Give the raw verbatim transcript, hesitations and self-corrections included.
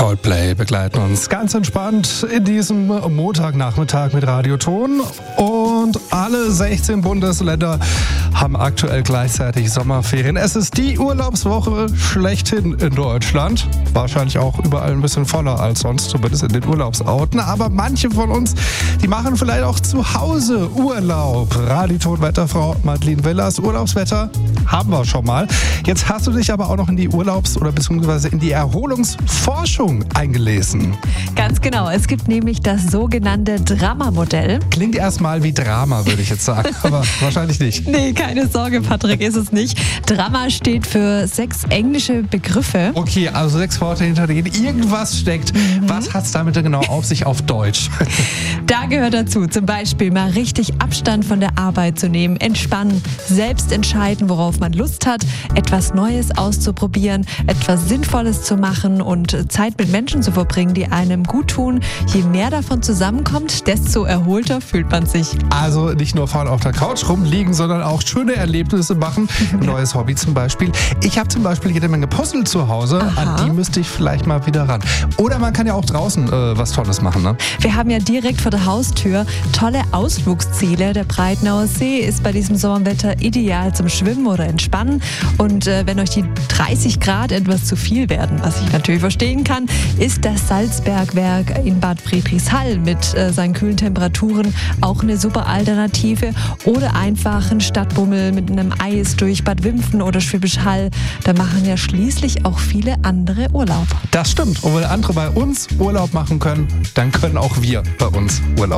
Coldplay begleiten uns ganz entspannt in diesem Montagnachmittag mit Radioton. Und alle sechzehn Bundesländer haben aktuell gleichzeitig Sommerferien. Es ist die Urlaubswoche schlechthin in Deutschland. Wahrscheinlich auch überall ein bisschen voller als sonst, zumindest in den Urlaubsorten. Aber manche von uns, die machen vielleicht auch zu Hause Urlaub. Radioton-Wetterfrau Madeline Willers, Urlaubswetter haben wir schon mal. Jetzt hast du dich aber auch noch in die Urlaubs- oder beziehungsweise in die Erholungsforschung eingelesen. Ganz genau. Es gibt nämlich das sogenannte Drama-Modell. Klingt erstmal wie Drama, würde ich jetzt sagen, aber wahrscheinlich nicht. Nee, keine Sorge, Patrick, ist es nicht. Drama steht für sechs englische Begriffe. Okay, also sechs Worte, hinter denen irgendwas steckt. Mhm. Was hat es damit denn genau auf sich auf Deutsch? Da gehört dazu zum Beispiel mal richtig Abstand von der Arbeit zu nehmen, entspannen, selbst entscheiden, worauf man Lust hat, etwas Neues auszuprobieren, etwas Sinnvolles zu machen und Zeit mit Menschen zu verbringen, die einem gut tun. Je mehr davon zusammenkommt, desto erholter fühlt man sich. Also nicht nur faul auf der Couch rumliegen, sondern auch schöne Erlebnisse machen. Ein neues Hobby zum Beispiel. Ich habe zum Beispiel jede Menge Puzzle zu Hause. Aha. An die müsste ich vielleicht mal wieder ran. Oder man kann ja auch draußen äh, was Tolles machen. Ne? Wir haben ja direkt vor der Haustür tolle Ausflugsziele. Der Breitenauer See ist bei diesem Sommerwetter ideal zum Schwimmen oder Entspannen. Und äh, wenn euch die dreißig Grad etwas zu viel werden, was ich natürlich verstehen kann, ist das Salzbergwerk in Bad Friedrichshall mit äh, seinen kühlen Temperaturen auch eine super Alternative. Oder einfach ein Stadtbummel mit einem Eis durch Bad Wimpfen oder Schwäbisch Hall. Da machen ja schließlich auch viele andere Urlaub. Das stimmt. Und wenn andere bei uns Urlaub machen können, dann können auch wir bei uns Urlaub